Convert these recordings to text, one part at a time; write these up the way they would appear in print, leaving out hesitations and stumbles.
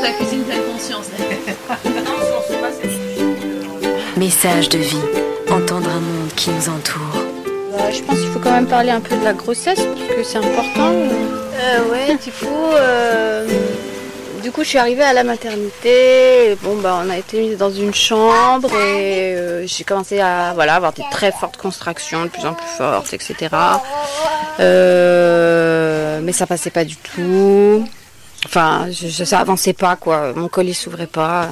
la cuisine pleine conscience. Message de vie, entendre un monde qui nous entoure. Je pense qu'il faut quand même parler un peu de la grossesse parce que c'est important. Du coup, je suis arrivée à la maternité. On a été mise dans une chambre et j'ai commencé à avoir des très fortes contractions, de plus en plus fortes, etc. Mais ça passait pas du tout. Enfin, ça avançait pas, quoi. Mon col il s'ouvrait pas.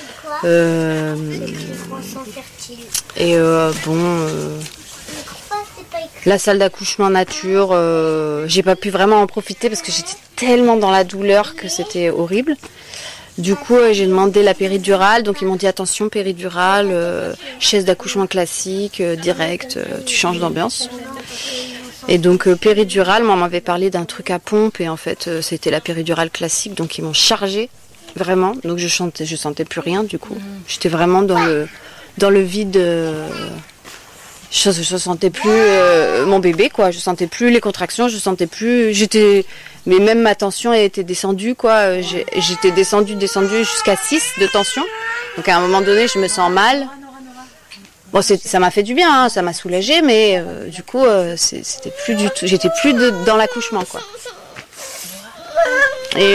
La salle d'accouchement nature, j'ai pas pu vraiment en profiter parce que j'étais tellement dans la douleur que c'était horrible. Du coup, j'ai demandé la péridurale, donc ils m'ont dit attention, péridurale, chaise d'accouchement classique, direct, tu changes d'ambiance. Et donc péridurale, moi on m'avait parlé d'un truc à pompe et en fait c'était la péridurale classique, donc ils m'ont chargée vraiment, donc je sentais plus rien du coup. J'étais vraiment dans le vide. Je sentais plus mon bébé, quoi. Je sentais plus les contractions, mais même ma tension était descendue, quoi. J'étais descendue jusqu'à 6 de tension. Donc à un moment donné, je me sens mal. Bon, ça m'a fait du bien, hein, ça m'a soulagée, mais du coup, c'était plus du tout. J'étais plus dans l'accouchement, quoi. Et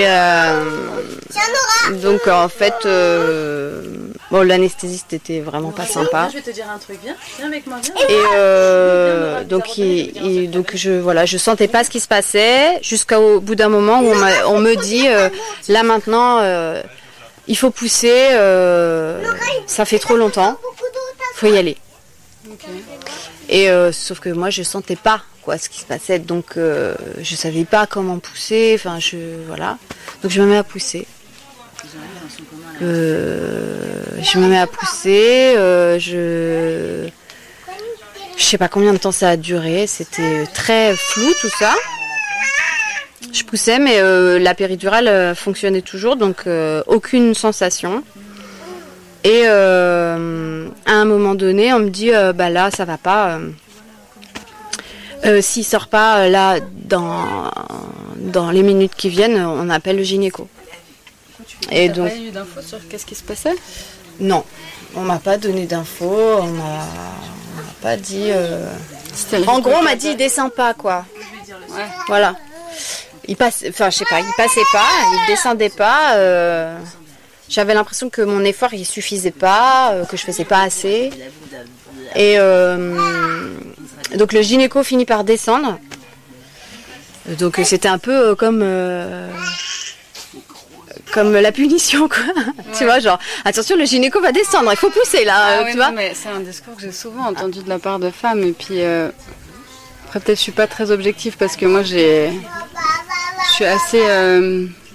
donc en fait, l'anesthésiste était vraiment pas sympa. Je vais te dire un truc, viens avec moi, viens. Et donc je sentais pas ce qui se passait jusqu'au bout d'un moment où on me dit là maintenant il faut pousser, ça fait trop longtemps, faut y aller. Okay. Et sauf que moi je sentais pas ce qui se passait, donc je savais pas comment pousser, donc je me mets à pousser. Je sais pas combien de temps ça a duré, c'était très flou tout ça. Je poussais, mais la péridurale fonctionnait toujours, donc aucune sensation. Et à un moment donné, on me dit là ça va pas. S'il sort pas là dans les minutes qui viennent, on appelle le gynéco. Et donc, pas eu d'infos sur qu'est-ce qui se passait ? Non, on m'a pas donné d'infos, on m'a pas dit. En gros, on m'a dit il descend pas, quoi. Ouais. Voilà. Il passait pas, il descendait pas. J'avais l'impression que mon effort il suffisait pas, que je faisais pas assez. Et donc le gynéco finit par descendre. Donc c'était un peu comme la punition, quoi. Ouais. Tu vois, genre attention, le gynéco va descendre, il faut pousser là, tu vois. Mais c'est un discours que j'ai souvent entendu de la part de femmes. Et puis après peut-être je suis pas très objective parce que moi je suis assez